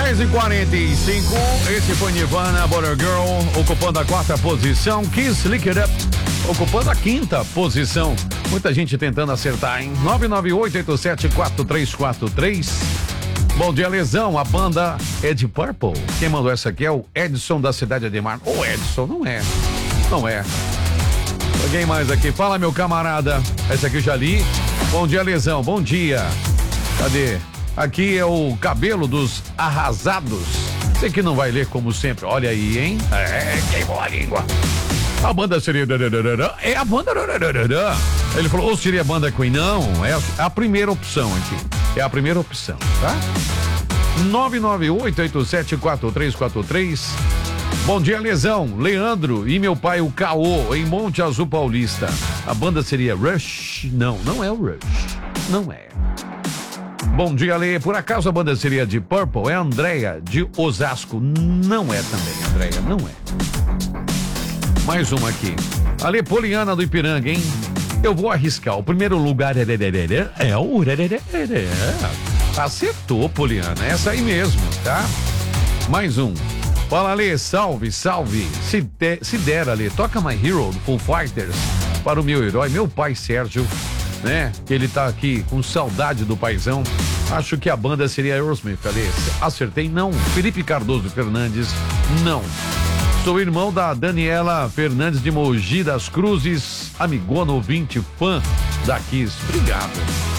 10h45, esse foi Nirvana, Butter Girl, ocupando a 4ª posição. Kiss, Lick It Up, ocupando a 5ª posição. Muita gente tentando acertar, hein? 998874343. Bom dia, Lesão, a banda é de Purple. Quem mandou essa aqui é o Edson da Cidade Ademar. Ô, Edson, não é. Alguém mais aqui? Fala, meu camarada. Essa aqui eu já li. Bom dia, Lesão, bom dia. Cadê? Aqui é o Cabelo dos Arrasados. Você que não vai ler como sempre. Olha aí, hein? Queimou a língua. A banda seria... É a banda... Ele falou, ou seria a banda Queen? Não, é a primeira opção aqui. É a primeira opção, tá? 998874343. Bom dia, Lesão. Leandro e meu pai, o Caô, em Monte Azul Paulista. A banda seria Rush? Não é o Rush. Não é. Bom dia, Lê. Por acaso a banda seria de Purple? É a Andréia de Osasco. Não é também, Andréia, não é. Mais uma aqui. Ale Poliana do Ipiranga, hein? Eu vou arriscar. O primeiro lugar é o... Acertou, Poliana. Essa aí mesmo, tá? Mais um. Fala, Ale. Salve. Se der, Ale, toca My Hero do Foo Fighters para o meu herói, meu pai Sérgio, né? Que ele tá aqui com saudade do paizão. Acho que a banda seria Aerosmith, Ale. Acertei? Não. Felipe Cardoso Fernandes? Não. Sou irmão da Daniela Fernandes de Mogi das Cruzes, amigona ouvinte, fã da Kiss. Obrigado.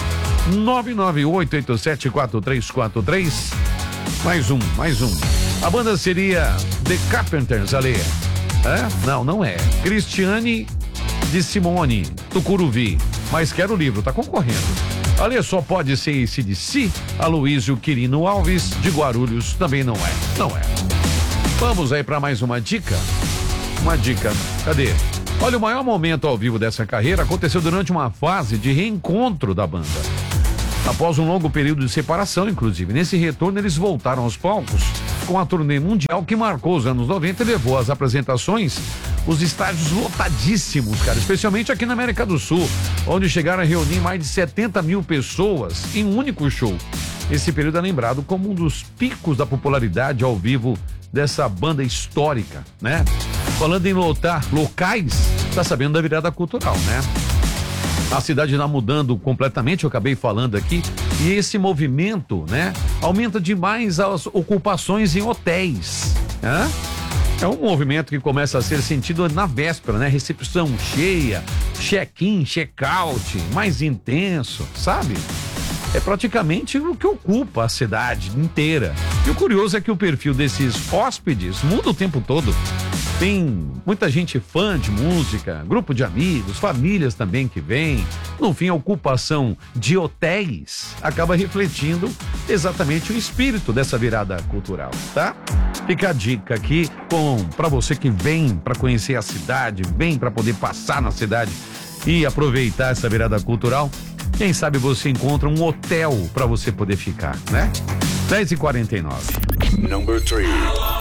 998874343. Mais um. A banda seria The Carpenters, Ale. Não é. Cristiane de Simone, Tucuruvi. Mas quero o livro, tá concorrendo. Ale, só pode ser esse de si. Aloísio Quirino Alves, de Guarulhos, também não é. Vamos aí para mais uma dica. Cadê? Olha, o maior momento ao vivo dessa carreira aconteceu durante uma fase de reencontro da banda. Após um longo período de separação, inclusive. Nesse retorno, eles voltaram aos palcos com a turnê mundial que marcou os anos 90 e levou às apresentações os estádios lotadíssimos, cara, especialmente aqui na América do Sul, onde chegaram a reunir mais de 70 mil pessoas em um único show. Esse período é lembrado como um dos picos da popularidade ao vivo dessa banda histórica, né? Falando em lotar locais, tá sabendo da virada cultural, né? A cidade está mudando completamente, eu acabei falando aqui, e esse movimento, né, aumenta demais as ocupações em hotéis, né? É um movimento que começa a ser sentido na véspera, né? Recepção cheia, check-in, check-out, mais intenso, sabe? É praticamente o que ocupa a cidade inteira. E o curioso é que o perfil desses hóspedes muda o tempo todo. Tem muita gente fã de música, grupo de amigos, famílias também que vêm. No fim, a ocupação de hotéis acaba refletindo exatamente o espírito dessa virada cultural, tá? Fica a dica aqui para você que vem para conhecer a cidade, vem para poder passar na cidade e aproveitar essa virada cultural. Quem sabe você encontra um hotel para você poder ficar, né? 10h49. Number 3.